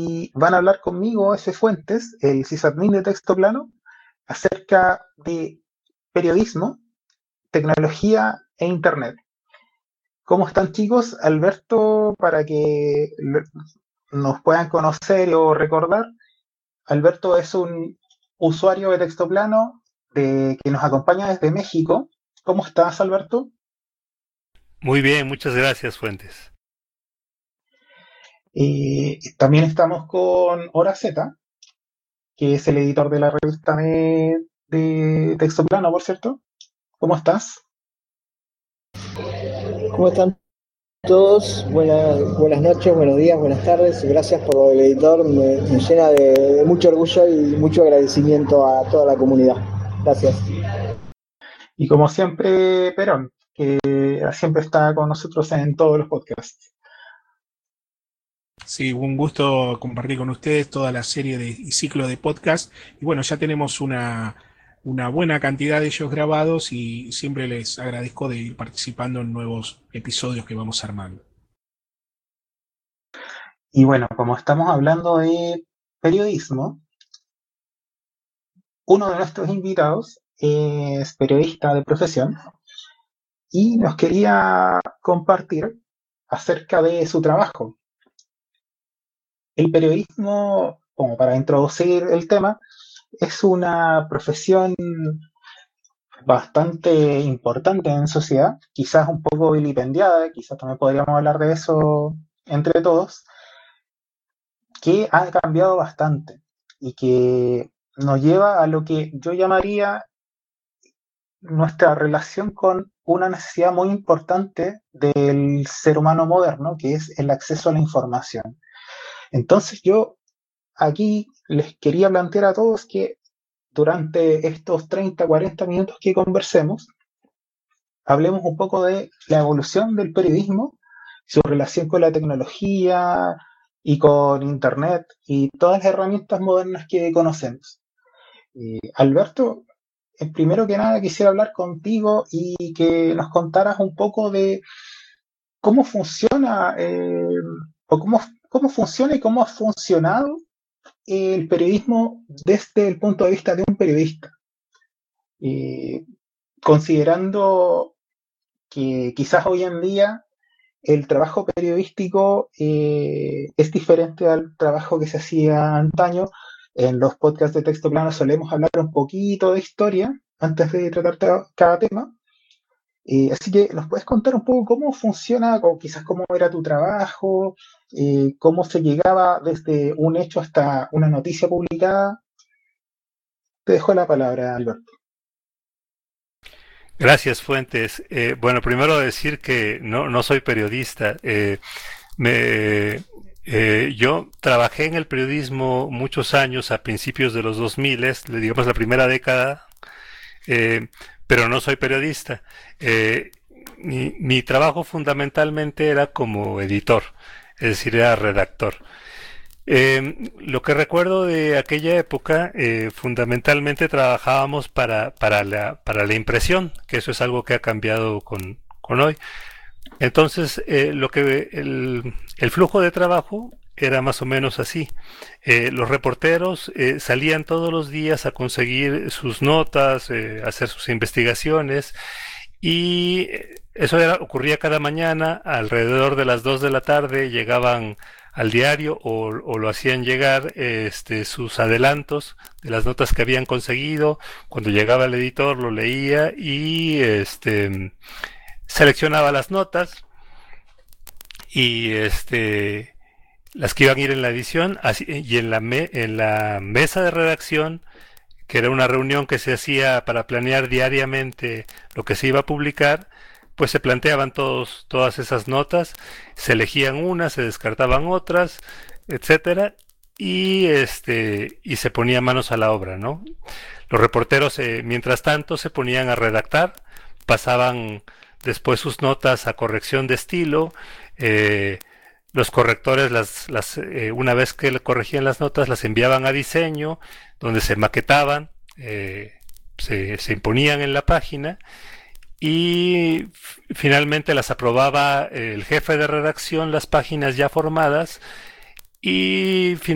van a hablar conmigo F. Fuentes, el sysadmin de Texto Plano, acerca de periodismo, tecnología e Internet. ¿Cómo están, chicos? Alberto, para que nos puedan conocer o recordar, Alberto es un usuario de Texto Plano que nos acompaña desde México. ¿Cómo estás, Alberto? Muy bien, muchas gracias, Fuentes. También estamos con Hora Z, que es el editor de la revista de Texto Plano, por cierto. ¿Cómo estás? ¿Cómo están todos? Buenas noches, buenos días, buenas tardes. Gracias por lo del editor. Me llena de mucho orgullo y mucho agradecimiento a toda la comunidad. Gracias. Y como siempre, Perón, que siempre está con nosotros en todos los podcasts. Sí, un gusto compartir con ustedes toda la serie y ciclo de podcast. Y bueno, ya tenemos una buena cantidad de ellos grabados y siempre les agradezco de ir participando en nuevos episodios que vamos armando. Y bueno, como estamos hablando de periodismo, uno de nuestros invitados es periodista de profesión y nos quería compartir acerca de su trabajo. El periodismo, como para introducir el tema, es una profesión bastante importante en sociedad, quizás un poco vilipendiada, quizás también podríamos hablar de eso entre todos, que ha cambiado bastante y que nos lleva a lo que yo llamaría nuestra relación con una necesidad muy importante del ser humano moderno, que es el acceso a la información. Entonces yo aquí les quería plantear a todos que durante estos 30, 40 minutos que conversemos, hablemos un poco de la evolución del periodismo, su relación con la tecnología y con Internet y todas las herramientas modernas que conocemos. Alberto, primero que nada quisiera hablar contigo y que nos contaras un poco de cómo funciona o cómo funciona y cómo ha funcionado el periodismo desde el punto de vista de un periodista. Eh, Considerando que quizás hoy en día el trabajo periodístico es diferente al trabajo que se hacía antaño. En los podcasts de Texto Plano solemos hablar un poquito de historia antes de tratar cada tema. Así que nos puedes contar un poco cómo funciona, o quizás cómo era tu trabajo, cómo se llegaba desde un hecho hasta una noticia publicada. Te dejo la palabra, Alberto. Gracias, Fuentes. Bueno, primero decir que no soy periodista. Me, yo trabajé en el periodismo muchos años a principios de los 2000, digamos la primera década, eh, pero no soy periodista. Mi trabajo fundamentalmente era como editor, es decir, era redactor. Lo que recuerdo de aquella época, fundamentalmente trabajábamos para la impresión, que eso es algo que ha cambiado con hoy. Entonces, el flujo de trabajo era más o menos así. Los reporteros salían todos los días a conseguir sus notas, hacer sus investigaciones y ocurría cada mañana, alrededor de las 2 de la tarde llegaban al diario o lo hacían llegar sus adelantos de las notas que habían conseguido. Cuando llegaba el editor lo leía y seleccionaba las notas y las que iban a ir en la edición y en la mesa de redacción, que era una reunión que se hacía para planear diariamente lo que se iba a publicar, pues se planteaban todas esas notas, se elegían unas, se descartaban otras, etcétera, y se ponía manos a la obra, ¿no? Los reporteros, mientras tanto, se ponían a redactar, pasaban después sus notas a corrección de estilo, eh, los correctores una vez que le corregían las notas las enviaban a diseño, donde se maquetaban, se imponían en la página y finalmente las aprobaba el jefe de redacción, las páginas ya formadas y